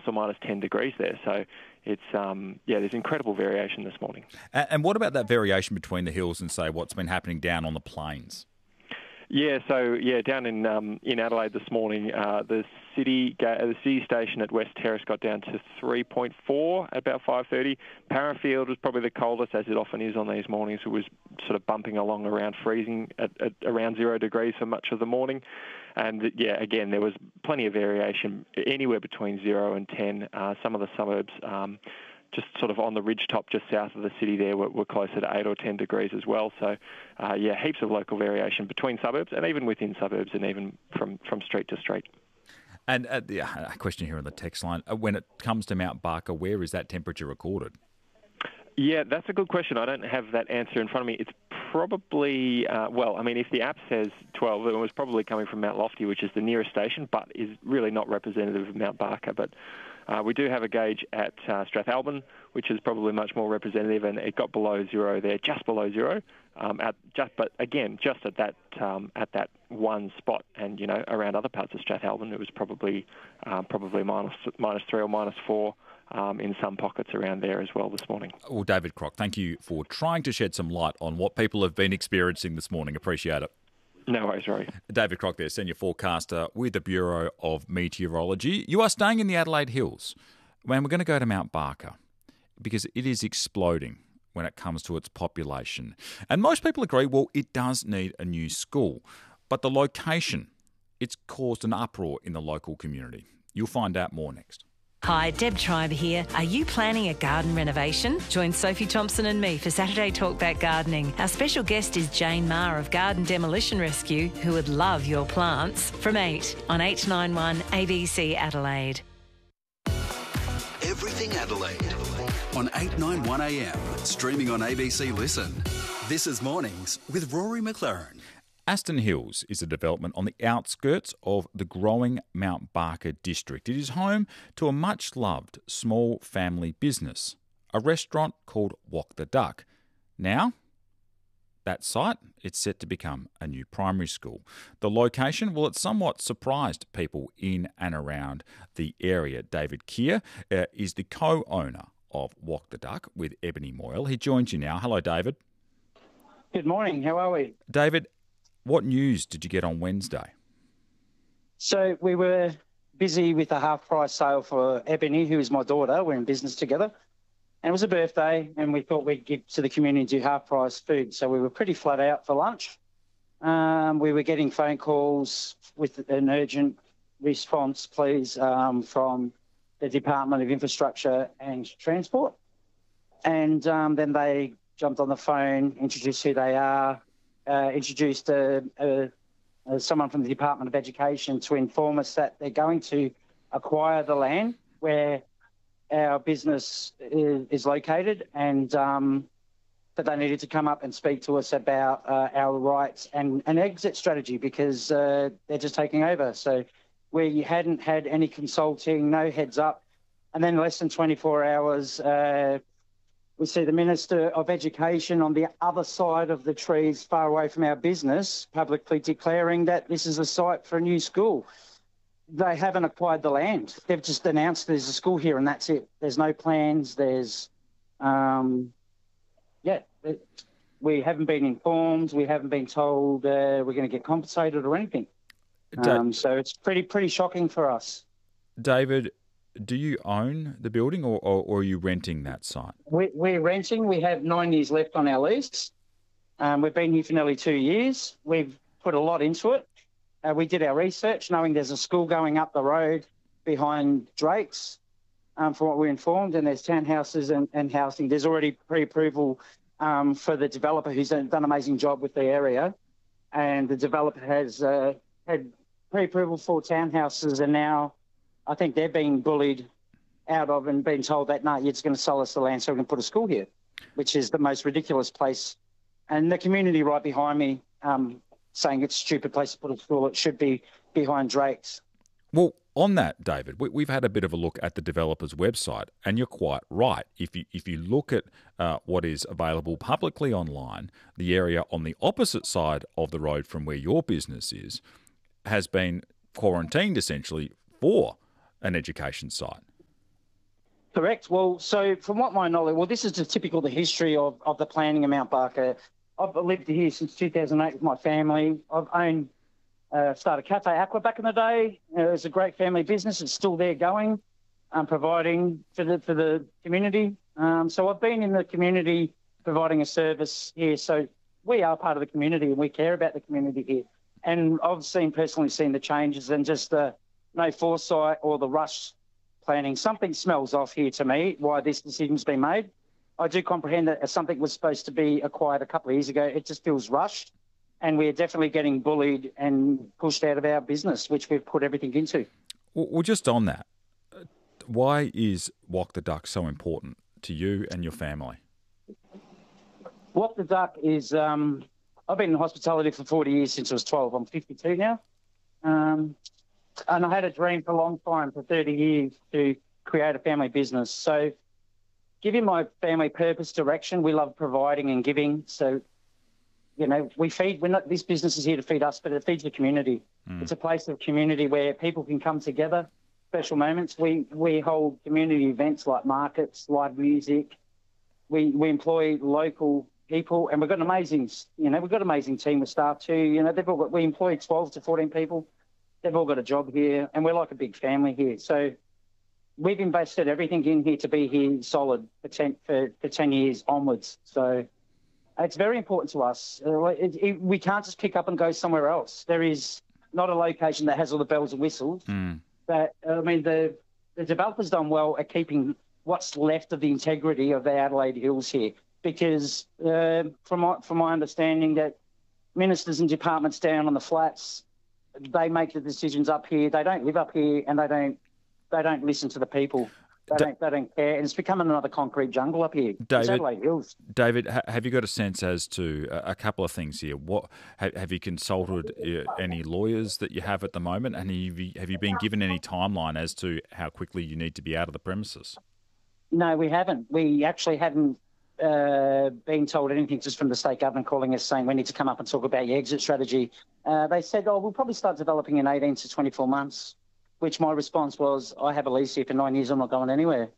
or minus 10 degrees there. So it's, there's incredible variation this morning. And what about that variation between the hills and, say, what's been happening down on the plains? Yeah, so down in Adelaide this morning, the city station at West Terrace got down to 3.4 at about 5:30. Parafield was probably the coldest, as it often is on these mornings. It was sort of bumping along around freezing at around 0 degrees for much of the morning. And again, there was plenty of variation, anywhere between 0 and 10. Some of the suburbs, just sort of on the ridgetop just south of the city there, were closer to 8 or 10 degrees as well. So, heaps of local variation between suburbs and even within suburbs and even from street to street. And a question here on the text line. When it comes to Mount Barker, where is that temperature recorded? Yeah, that's a good question. I don't have that answer in front of me. It's probably, if the app says 12, it was probably coming from Mount Lofty, which is the nearest station, but is really not representative of Mount Barker. But we do have a gauge at Strathalbyn, which is probably much more representative, and it got below 0 there, just below 0. But again, just at that one spot, and around other parts of Strathalbyn, it was probably minus 3 or minus 4. In some pockets around there as well this morning. Well, David Crock, thank you for trying to shed some light on what people have been experiencing this morning. Appreciate it. No worries, Rory. David Crock there, Senior Forecaster with the Bureau of Meteorology. You are staying in the Adelaide Hills. Man, we're going to go to Mount Barker because it is exploding when it comes to its population. And most people agree, well, it does need a new school. But the location, it's caused an uproar in the local community. You'll find out more next. Hi, Deb Tribe here. Are you planning a garden renovation? Join Sophie Thompson and me for Saturday Talkback Gardening. Our special guest is Jane Marr of Garden Demolition Rescue, who would love your plants, from 8 on 891 ABC Adelaide. Everything Adelaide on 891 AM, streaming on ABC Listen. This is Mornings with Rory McLaren. Aston Hills is a development on the outskirts of the growing Mount Barker district. It is home to a much-loved small family business, a restaurant called Walk the Duck. Now, that site, it's set to become a new primary school. The location, well, it's somewhat surprised people in and around the area. David Keir is the co-owner of Walk the Duck with Ebony Moyle. He joins you now. Hello, David. Good morning. How are we? David, what news did you get on Wednesday? So we were busy with a half-price sale for Ebony, who is my daughter. We're in business together. And it was a birthday, and we thought we'd give to the community half-price food. So we were pretty flat out for lunch. We were getting phone calls with an urgent response, please, from the Department of Infrastructure and Transport. And then they jumped on the phone, introduced who they are, introduced someone from the Department of Education to inform us that they're going to acquire the land where our business is located, and that they needed to come up and speak to us about our rights and an exit strategy, because they're just taking over. So we hadn't had any consulting, no heads up. And then less than 24 hours, we see the Minister of Education on the other side of the trees, far away from our business, publicly declaring that this is a site for a new school. They haven't acquired the land. They've just announced there's a school here and that's it. There's no plans. We haven't been informed. We haven't been told we're going to get compensated or anything. So it's pretty shocking for us. David, do you own the building or are you renting that site? We're renting. We have 9 years left on our lease. We've been here for nearly 2 years. We've put a lot into it. We did our research, knowing there's a school going up the road behind Drake's, from what we're informed, and there's townhouses and housing. There's already pre-approval for the developer, who's done an amazing job with the area. And the developer has had pre-approval for townhouses, and now I think they're being bullied out of and being told that, no, you're just going to sell us the land so we can put a school here, which is the most ridiculous place. And the community right behind me saying it's a stupid place to put a school. It should be behind Drake's. Well, on that, David, we've had a bit of a look at the developer's website, and you're quite right. If you look at what is available publicly online, the area on the opposite side of the road from where your business is has been quarantined essentially for an education site. Correct. Well, so from what my knowledge, this is the history of the planning of Mount Barker. I've lived here since 2008 with my family. I've owned, started Cafe Aqua back in the day. It was a great family business. It's still there going, providing for the community. So I've been in the community providing a service here. So we are part of the community and we care about the community here. And I've personally seen the changes and just no foresight or the rush planning. Something smells off here to me, why this decision's been made. I do comprehend that something was supposed to be acquired a couple of years ago. It just feels rushed, and we're definitely getting bullied and pushed out of our business, which we've put everything into. Well, just on that, why is Walk the Duck so important to you and your family? Walk the Duck is, I've been in hospitality for 40 years since I was 12. I'm 52 now. And I had a dream for a long time, for 30 years, to create a family business. So giving my family purpose, direction, we love providing and giving. So, this business is here to feed us, but it feeds the community. It's a place of community where people can come together, special moments. We hold community events like markets, live music. We employ local people, and we've got an amazing team of staff too. We employ 12 to 14 people. They've all got a job here, and we're like a big family here. So we've invested everything in here to be here solid for 10 years onwards. So it's very important to us. We can't just pick up and go somewhere else. There is not a location that has all the bells and whistles. But, the developer's done well at keeping what's left of the integrity of the Adelaide Hills here, because from my understanding that ministers and departments down on the flats, they make the decisions up here. They don't live up here, and they don't listen to the people. They don't care, and it's becoming another concrete jungle up here. David, have you got a sense as to a couple of things here? What have you consulted any lawyers that you have at the moment, and have you been given any timeline as to how quickly you need to be out of the premises? No, we haven't. We actually haven't been told anything just from the state government calling us saying we need to come up and talk about your exit strategy. They said, we'll probably start developing in 18 to 24 months, which my response was, I have a lease here for 9 years, I'm not going anywhere.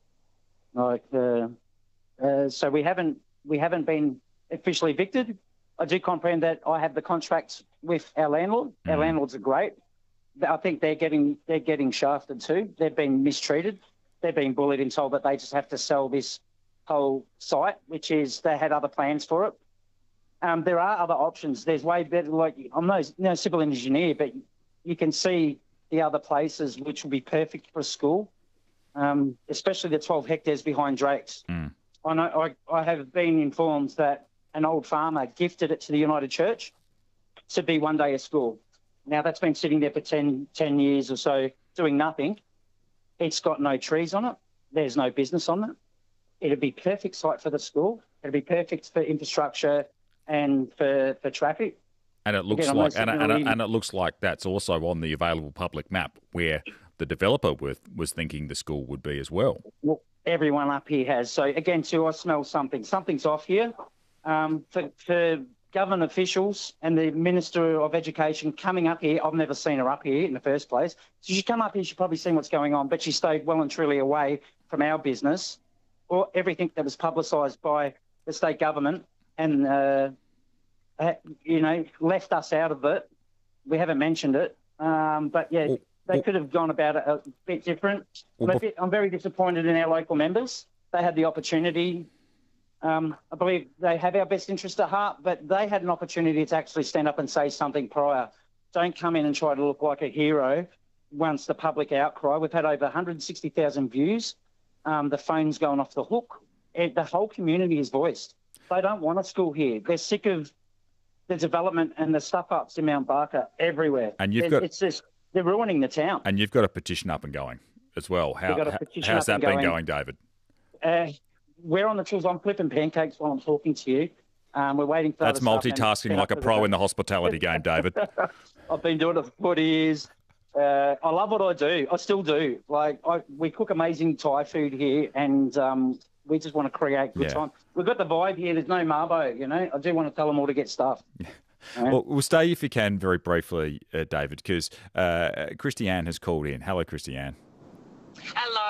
So we haven't been officially evicted. I do comprehend that I have the contract with our landlord. Our landlords are great. I think they're getting shafted too. They've been mistreated. They're being bullied and told that they just have to sell this whole site, which is they had other plans for it. There are other options. There's way better, I'm no civil engineer, but you can see the other places which will be perfect for a school, especially the 12 hectares behind Drake's. I have been informed that an old farmer gifted it to the United Church to be one day a school. Now, that's been sitting there for 10 years or so doing nothing. It's got no trees on it. There's no business on it. It'd be perfect site for the school. It'd be perfect for infrastructure and for traffic. And it looks and it looks like that's also on the available public map where the developer was thinking the school would be as well. Well, everyone up here has. So again, too, I smell something. Something's off here. For government officials and the Minister of Education coming up here, I've never seen her up here in the first place. So she come up here, she's probably seen what's going on, but she stayed well and truly away from our business or everything that was publicised by the state government and, left us out of it. We haven't mentioned it. They could have gone about it a bit different. I'm very disappointed in our local members. They had the opportunity. I believe they have our best interest at heart, but they had an opportunity to actually stand up and say something prior. Don't come in and try to look like a hero once the public outcry. We've had over 160,000 views. The phone's going off the hook. The whole community is voiced. They don't want a school here. They're sick of the development and the stuff-ups in Mount Barker everywhere. And they're ruining the town. And you've got a petition up and going as well. How's that been going, David? We're on the tools. I'm flipping pancakes while I'm talking to you. We're waiting for... That's multitasking like a pro in the hospitality game, David. I've been doing it for 40 years. I love what I do. I still do. We cook amazing Thai food here, and we just want to create good time. We've got the vibe here. There's no Marbo, I do want to tell them all to get stuffed. Well, we'll stay if you can very briefly, David, because Christy Ann has called in. Hello, Christy Ann. Hello,